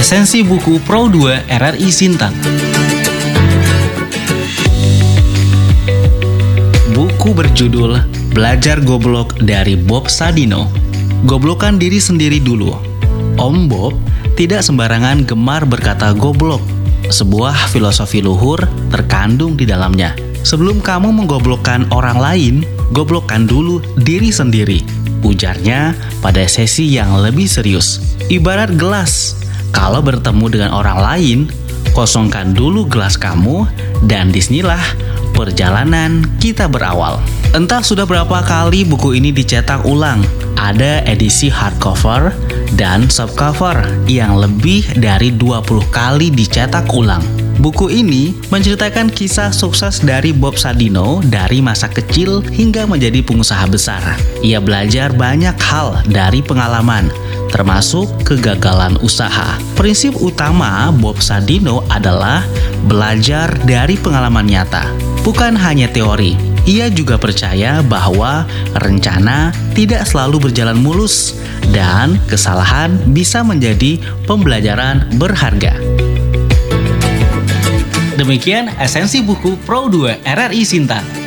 Esensi buku Pro 2 RRI Sintan. Buku berjudul Belajar Goblok dari Bob Sadino. Goblokan diri sendiri dulu. Om Bob tidak sembarangan gemar berkata goblok. Sebuah filosofi luhur terkandung di dalamnya. Sebelum kamu menggoblokkan orang lain, goblokkan dulu diri sendiri, ujarnya pada sesi yang lebih serius. Ibarat gelas, kalau bertemu dengan orang lain, kosongkan dulu gelas kamu, dan disinilah perjalanan kita berawal. Entah sudah berapa kali buku ini dicetak ulang. Ada edisi hardcover dan softcover yang lebih dari 20 kali dicetak ulang. Buku ini menceritakan kisah sukses dari Bob Sadino dari masa kecil hingga menjadi pengusaha besar. Ia belajar banyak hal dari pengalaman, termasuk kegagalan usaha. Prinsip utama Bob Sadino adalah belajar dari pengalaman nyata, bukan hanya teori. Ia juga percaya bahwa rencana tidak selalu berjalan mulus dan kesalahan bisa menjadi pembelajaran berharga. Demikian esensi buku Pro 2 RRI Sintan.